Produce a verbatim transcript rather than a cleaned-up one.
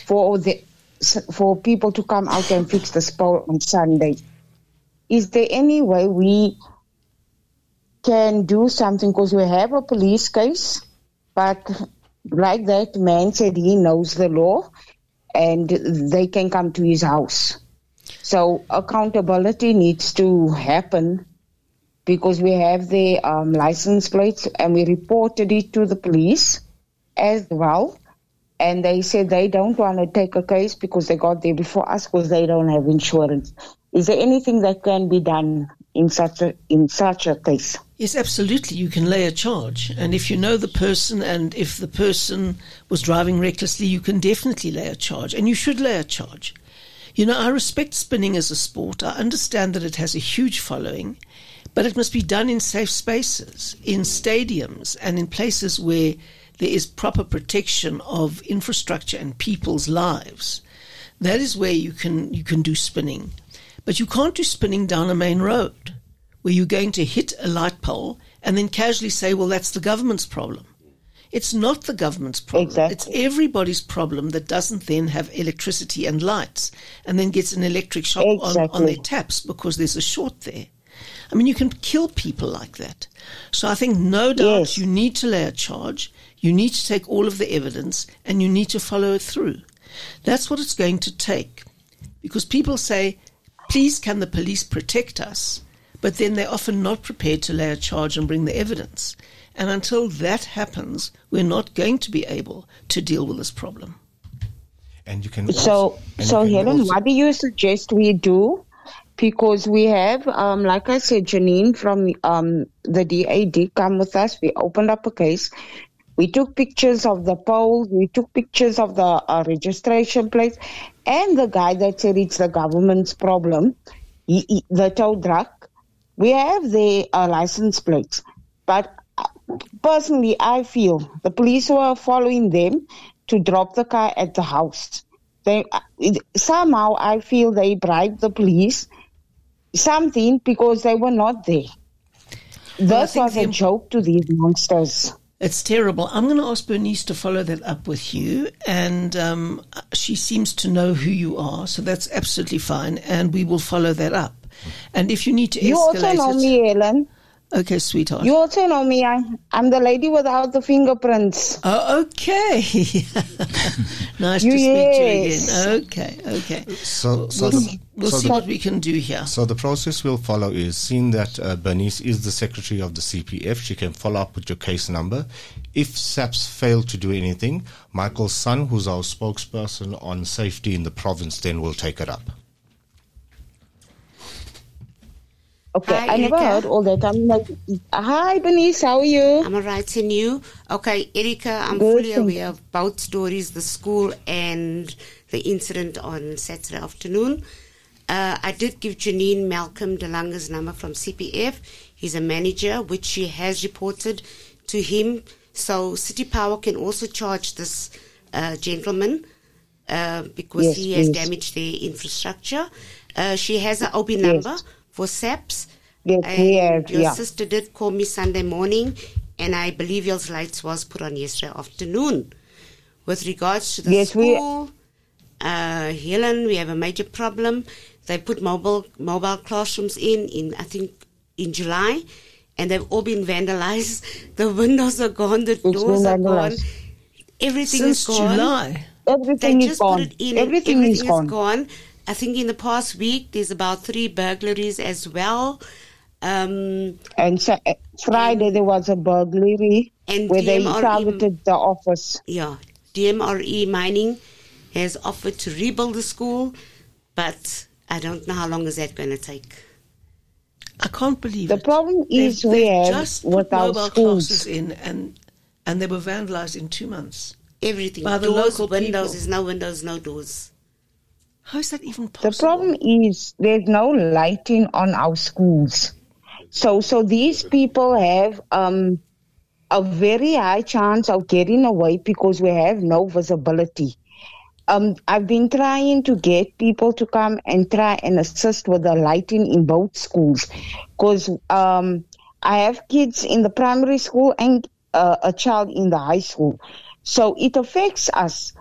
for the for people to come out and fix the pole on Sunday. Is there any way we can do something? Because we have a police case, but like that man said, he knows the law and they can come to his house. So accountability needs to happen because we have the um, license plates and we reported it to the police as well. And they said they don't want to take a case because they got there before us because they don't have insurance. Is there anything that can be done in such a in such a case? Yes, absolutely. You can lay a charge. And if you know the person and if the person was driving recklessly, you can definitely lay a charge. And you should lay a charge. You know, I respect spinning as a sport. I understand that it has a huge following, but it must be done in safe spaces, in stadiums and in places where there is proper protection of infrastructure and people's lives. That is where you can you can do spinning. But you can't do spinning down a main road where you're going to hit a light pole and then casually say, well, that's the government's problem. It's not the government's problem. Exactly. It's everybody's problem that doesn't then have electricity and lights and then gets an electric shock exactly. on, on their taps because there's a short there. I mean, you can kill people like that. So I think no doubt yes. you need to lay a charge. You need to take all of the evidence and you need to follow it through. That's what it's going to take. Because people say, please can the police protect us? But then they're often not prepared to lay a charge and bring the evidence. And until that happens, we're not going to be able to deal with this problem. And you can also, So, so you can Helen, also, what do you suggest we do? Because we have, um, like I said, Janine from um, the D A did come with us. We opened up a case. We took pictures of the poles. We took pictures of the uh, registration plates. And the guy that said it's the government's problem, he, he, the tow truck, we have the uh, license plates. But uh, personally, I feel the police were following them to drop the car at the house. They uh, somehow I feel they bribed the police something because they were not there. Well, This was a joke to these monsters. It's terrible. I'm going to ask Bernice to follow that up with you. And um, she seems to know who you are, so that's absolutely fine. And we will follow that up. And if you need to escalate You also know it, me, Helen. Okay, sweetheart. You also know me. I, I'm the lady without the fingerprints. Oh, okay. Nice You to speak yes. to you again. Okay, okay. So, so We'll, the, we'll so see the, what we can do here. So the process we'll follow is, seeing that uh, Bernice is the secretary of the C P F, she can follow up with your case number. If SAPS fail to do anything, Michael Sun, who's our spokesperson on safety in the province, then will take it up. Okay, Hi, I never Erica. heard all that. I'm like, hi, Bernice, how are you? I'm all right, and you? Okay, Erica, I'm Good, fully thank aware of both stories, the school and the incident on Saturday afternoon. Uh, I did give Janine Malcolm Delanga's number from C P F. He's a manager, which she has reported to him. So City Power can also charge this uh, gentleman uh, because Yes, he has please. damaged their infrastructure. Uh, she has an O B number Yes. for SAPS. Yes, And we have, your yeah. sister did call me Sunday morning, and I believe your lights was put on yesterday afternoon. With regards to the Yes, we- school, uh, Helen, we have a major problem. They put mobile mobile classrooms in, in I think, in July, and they've all been vandalized. The windows are gone, the been doors are gone, vandalized. everything Since is gone. July. Everything They is just gone. put it in, and Everything, everything is gone. gone. I think in the past week, there's about three burglaries as well. Um, And so, uh, Friday there was a burglary And where they D M R E targeted the office. yeah, D M R E Mining has offered to rebuild the school, but I don't know how long is that going to take. I can't believe The it. problem is they've, we they've have just with put our mobile schools. classes in, and and they were vandalized in two months. Everything. By the doors, local windows. people. There's no windows, no doors. How is that even possible? The problem is there's no lighting on our schools. So so these people have um, a very high chance of getting away because we have no visibility. Um, I've been trying to get people to come and try and assist with the lighting in both schools because um, I have kids in the primary school and uh, a child in the high school. So it affects us